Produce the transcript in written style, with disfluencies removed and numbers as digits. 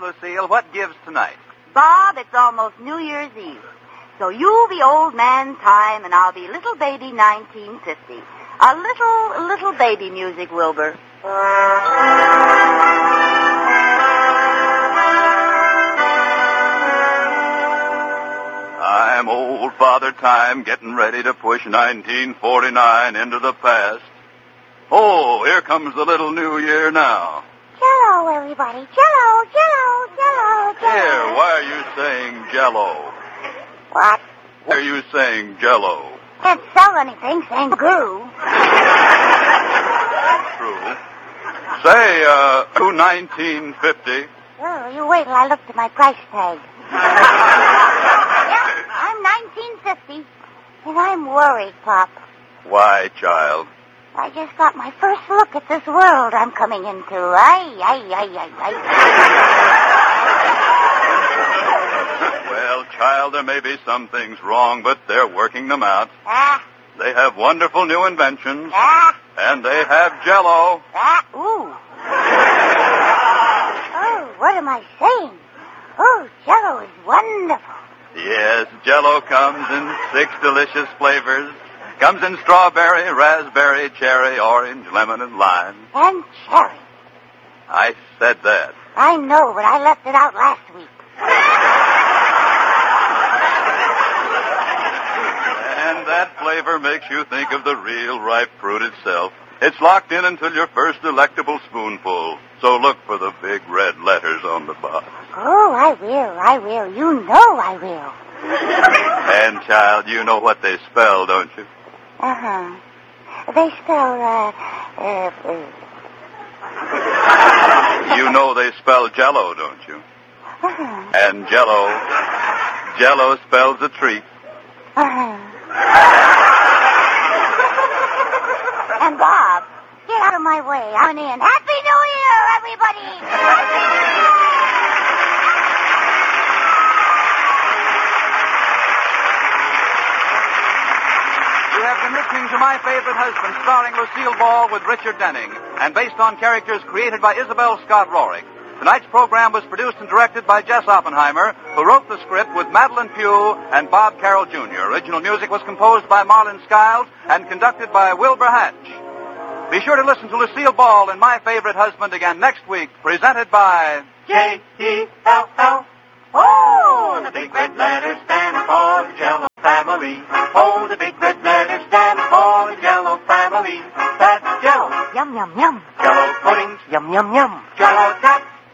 Lucille, what gives tonight? Bob, it's almost New Year's Eve. So you be old man time, and I'll be little baby 1950. A little baby music, Wilbur. I'm old Father Time, getting ready to push 1949 into the past. Oh, here comes the little new year now. Jello, everybody. Jello, Jello, Jello, Jello. Here, why are you saying Jello? What? Why are you saying Jello? Can't sell anything, saying glue. True. Say, 1950. Oh, you wait till I look at my price tag. Yep, I'm 1950. And I'm worried, Pop. Why, child? I just got my first look at this world I'm coming into. Ay. Well, child, there may be some things wrong, but they're working them out. They have wonderful new inventions. And they have Jello. Ooh. Oh, what am I saying? Oh, Jello is wonderful. Yes, Jello comes in 6 delicious flavors. Comes in strawberry, raspberry, cherry, orange, lemon, and lime. And cherry. I said that. I know, but I left it out last week. And that flavor makes you think of the real ripe fruit itself. It's locked in until your first delectable spoonful. So look for the big red letters on the box. Oh, I will. You know I will. And, child, you know what they spell, don't you? Uh-huh. They spell, You know they spell Jello, don't you? Uh-huh. And Jello spells a treat. Uh-huh. And Bob, get out of my way. I'm in. Happy New Year, everybody! You have been listening to My Favorite Husband, starring Lucille Ball with Richard Denning, and based on characters created by Isabel Scott Rorick. Tonight's program was produced and directed by Jess Oppenheimer, who wrote the script with Madeline Pugh and Bob Carroll Jr. Original music was composed by Marlon Skiles and conducted by Wilbur Hatch. Be sure to listen to Lucille Ball and My Favorite Husband again next week, presented by J-E-L-L. Oh, the big red letters stand for the Jello family. Oh, the big red letters stand for the Jello family. That's Jello. Yum, yum, yum. Jello puddings. Yum, yum, yum. Jello